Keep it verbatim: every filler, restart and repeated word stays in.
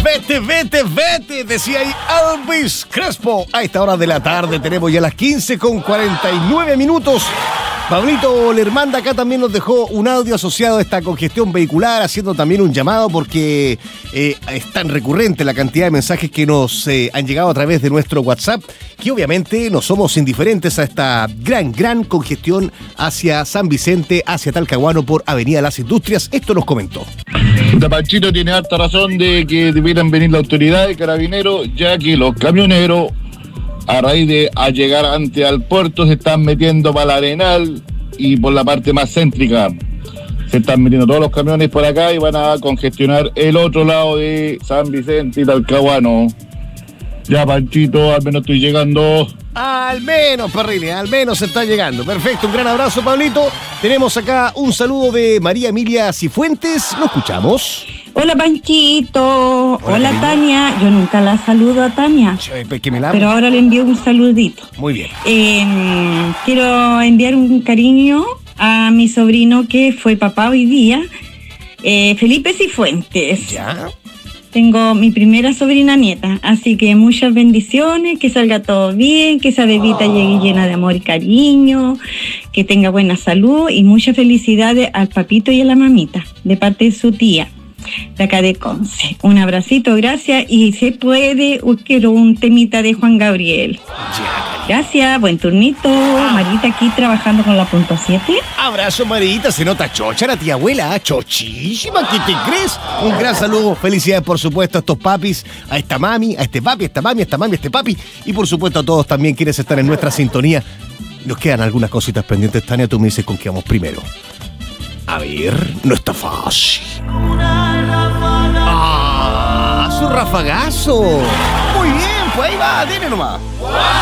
Vete, vete, vete, decía ahí Elvis Crespo. A esta hora de la tarde tenemos ya las quince con cuarenta y nueve minutos. Pablito Lermanda acá también nos dejó un audio asociado a esta congestión vehicular, haciendo también un llamado porque eh, es tan recurrente la cantidad de mensajes que nos eh, han llegado a través de nuestro WhatsApp, que obviamente no somos indiferentes a esta gran, gran congestión hacia San Vicente, hacia Talcahuano por Avenida Las Industrias. Esto nos comentó. Panchito tiene harta razón de que debieran venir la autoridad de carabineros, ya que los camioneros, a raíz de a llegar antes al puerto, se están metiendo para el Arenal y por la parte más céntrica. Se están metiendo todos los camiones por acá y van a congestionar el otro lado de San Vicente y Talcahuano. Ya, Panchito, al menos estoy llegando. Al menos, Parrini, al menos está llegando. Perfecto, un gran abrazo, Pablito. Tenemos acá un saludo de María Emilia Cifuentes. ¿Lo escuchamos? Hola, Panchito. Hola, Hola, querido. Tania. Yo nunca la saludo a Tania, Que me la... pero ahora le envío un saludito. Muy bien. Eh, quiero enviar un cariño a mi sobrino que fue papá hoy día, eh, Felipe Cifuentes. ¿Ya? Tengo mi primera sobrina nieta, así que muchas bendiciones, que salga todo bien, que esa bebita llegue llena de amor y cariño, que tenga buena salud y muchas felicidades al papito y a la mamita, de parte de su tía, de acá de Conce. Un abracito, gracias, y se puede, uh, quiero un temita de Juan Gabriel. Ya. Gracias, buen turnito. Marita aquí trabajando con la punto siete. Abrazo, Marita, se nota chocha la tía abuela, ¿eh? Chochísima, ¿qué te crees? Un gran saludo, felicidades por supuesto a estos papis, a esta mami, a este papi, a esta mami, a esta mami, a este papi, y por supuesto a todos también quienes están en nuestra sintonía. Nos quedan algunas cositas pendientes, Tania, tú me dices con qué vamos primero. A ver, no está fácil. ¡Ah! ¡Su rafagazo! Muy bien, pues ahí va, dile nomás.